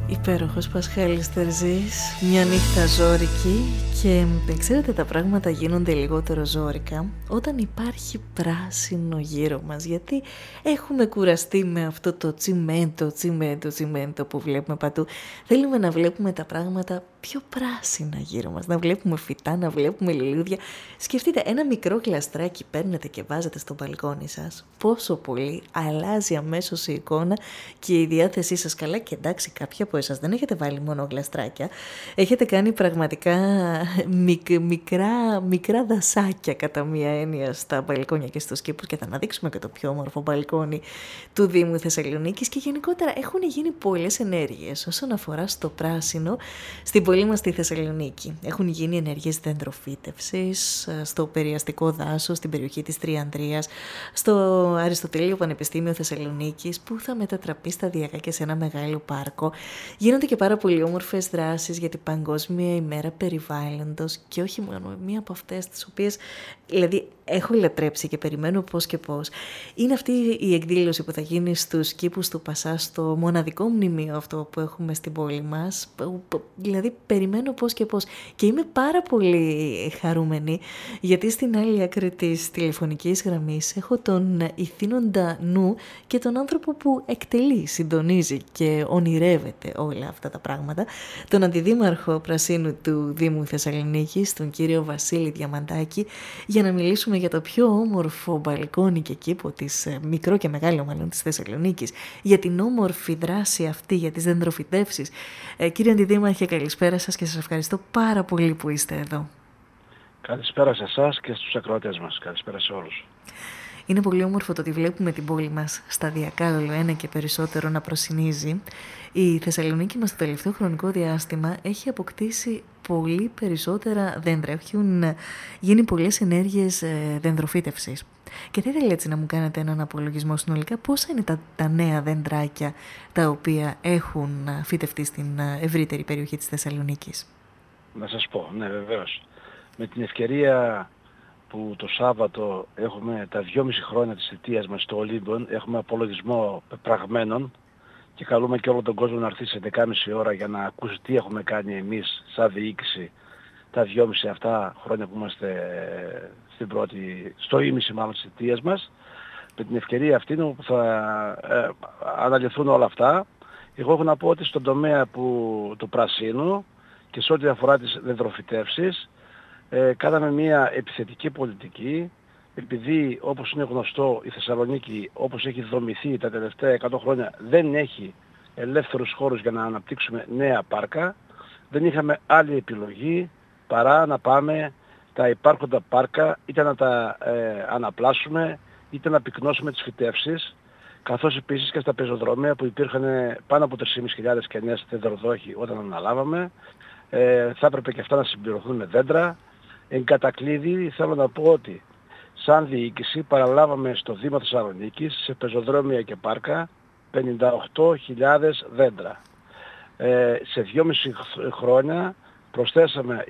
Υπέροχος Πασχάλης Τερζής, μια νύχτα ζώρικη. Και ξέρετε, τα πράγματα γίνονται λιγότερο ζώρικα όταν υπάρχει πράσινο γύρω μας, γιατί έχουμε κουραστεί με αυτό το τσιμέντο που βλέπουμε παντού. Θέλουμε να βλέπουμε τα πράγματα πιο πράσινα γύρω μας, να βλέπουμε φυτά, να βλέπουμε λουλούδια. Σκεφτείτε, ένα μικρό γλαστράκι παίρνετε και βάζετε στο μπαλκόνι σας, πόσο πολύ αλλάζει αμέσως η εικόνα και η διάθεσή σας. Καλά, και εντάξει, κάποια από εσάς δεν έχετε βάλει μόνο γλαστράκια, έχετε κάνει πραγματικά μικρά δασάκια κατά μία έννοια στα μπαλκόνια και στους κήπους, και θα αναδείξουμε και το πιο όμορφο μπαλκόνι του Δήμου Θεσσαλονίκης. Και γενικότερα έχουν γίνει πολλές ενέργειες όσον αφορά στο πράσινο στην πόλη μας στη Θεσσαλονίκη. Έχουν γίνει ενέργειες δεντροφύτευσης στο περιαστικό δάσος, στην περιοχή της Τριανδρίας, στο Αριστοτέλειο Πανεπιστήμιο Θεσσαλονίκης, που θα μετατραπεί σταδιακά και σε ένα μεγάλο πάρκο. Γίνονται και πάρα πολύ όμορφες δράσεις για την Παγκόσμια ημέρα περιβάλλοντος, και όχι μόνο, μία από αυτές τις οποίες δηλαδή έχω λατρέψει και περιμένω πώς και πώς. Είναι αυτή η εκδήλωση που θα γίνει στους κήπους του Πασά, στο μοναδικό μνημείο αυτό που έχουμε στην πόλη μας. Δηλαδή περιμένω πώς και πώς. Και είμαι πάρα πολύ χαρούμενη, γιατί στην άλλη άκρη της τηλεφωνικής γραμμής έχω τον ηθήνοντα νου και τον άνθρωπο που εκτελεί, συντονίζει και ονειρεύεται όλα αυτά τα πράγματα, τον Αντιδήμαρχο Πρασίνου του Δήμου Θεσσαλονίκης, τον κύριο Βασίλη Διαμαντάκη, για να μιλήσουμε για το πιο όμορφο μπαλκόνι και κήπο της, μικρό και μεγάλο μάλλον, της Θεσσαλονίκης, για την όμορφη δράση αυτή, για τις δεντροφυτεύσεις. Κύριε Αντιδήμαρχε, καλησπέρα σας και σας ευχαριστώ πάρα πολύ που είστε εδώ. Καλησπέρα σε εσάς και στους ακροατές μας. Καλησπέρα σε όλους. Είναι πολύ όμορφο το ότι βλέπουμε την πόλη μας σταδιακά όλο ένα και περισσότερο να προσυνίζει. Η Θεσσαλονίκη μας το τελευταίο χρονικό διάστημα έχει αποκτήσει πολύ περισσότερα δέντρα. Έχουν γίνει πολλές ενέργειες δεντροφύτευσης. Και θα ήθελα έτσι να μου κάνετε έναν απολογισμό συνολικά πόσα είναι τα νέα δεντράκια τα οποία έχουν φυτευτεί στην ευρύτερη περιοχή της Θεσσαλονίκης. Να σας πω, ναι, βεβαίως. Με την ευκαιρία που το Σάββατο έχουμε τα 2,5 χρόνια της θητείας μας στο Ολύμπιον, έχουμε απολογισμό πεπραγμένων, και καλούμε και όλο τον κόσμο να έρθει σε 11.30 ώρα για να ακούσει τι έχουμε κάνει εμείς σαν διοίκηση τα 2,5 αυτά χρόνια που είμαστε στο ίμιση μάλλον της θητείας μας. Με την ευκαιρία αυτή που θα αναλυθούν όλα αυτά, εγώ έχω να πω ότι στον τομέα του πρασίνου και σε ό,τι αφορά τις δεντροφυτεύσεις, κάναμε μια επιθετική πολιτική, επειδή όπως είναι γνωστό η Θεσσαλονίκη, όπως έχει δομηθεί τα τελευταία 100 χρόνια, δεν έχει ελεύθερους χώρους για να αναπτύξουμε νέα πάρκα. Δεν είχαμε άλλη επιλογή παρά να πάμε τα υπάρχοντα πάρκα είτε να τα αναπλάσουμε είτε να πυκνώσουμε τις φυτεύσεις, καθώς επίσης και στα πεζοδρόμια που υπήρχαν πάνω από 3.500 κενές δεντροδόχοι όταν αναλάβαμε. Θα έπρεπε και αυτά να συμπληρωθούν με δέντρα. Εν κατακλείδη θέλω να πω ότι σαν διοίκηση παραλάβαμε στο Δήμο Θεσσαλονίκης σε πεζοδρόμια και πάρκα 58.000 δέντρα. Σε 2,5 χρόνια προσθέσαμε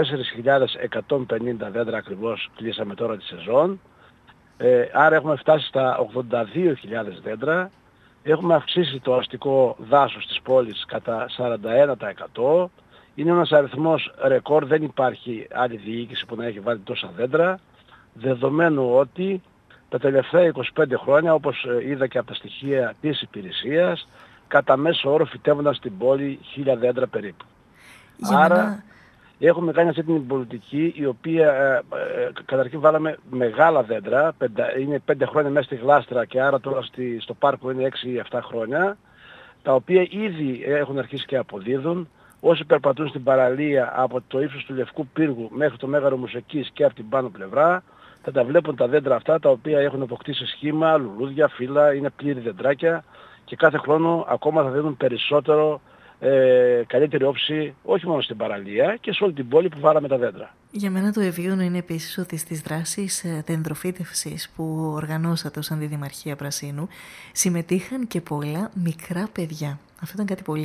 24.150 δέντρα, ακριβώς κλείσαμε τώρα τη σεζόν. Άρα έχουμε φτάσει στα 82.000 δέντρα. Έχουμε αυξήσει το αστικό δάσος της πόλης κατά 41%. Είναι ένας αριθμός ρεκόρ, δεν υπάρχει άλλη διοίκηση που να έχει βάλει τόσα δέντρα, δεδομένου ότι τα τελευταία 25 χρόνια, όπως είδα και από τα στοιχεία της υπηρεσίας, κατά μέσο όρο φυτεύονταν στην πόλη 1.000 δέντρα περίπου. Άρα έχουμε κάνει αυτή την πολιτική, η οποία καταρχήν βάλαμε μεγάλα δέντρα, είναι 5 χρόνια μέσα στη γλάστρα και άρα τώρα στο πάρκο είναι 6 ή 7 χρόνια, τα οποία ήδη έχουν αρχίσει και αποδίδουν. Όσοι περπατούν στην παραλία από το ύψος του Λευκού Πύργου μέχρι το Μέγαρο Μουσικής και από την πάνω πλευρά, θα τα βλέπουν τα δέντρα αυτά, τα οποία έχουν αποκτήσει σχήμα, λουλούδια, φύλλα, είναι πλήρη δεντράκια και κάθε χρόνο ακόμα θα δίνουν περισσότερο καλύτερη όψη, όχι μόνο στην παραλία και σε όλη την πόλη που βάλαμε τα δέντρα. Για μένα το ευίωνο είναι επίσης ότι στις δράσεις δεντροφύτευσης που οργανώσατε ως Αντιδημαρχία Πρασίνου συμμετείχαν και πολλά μικρά παιδιά. Αυτό ήταν κάτι πολύ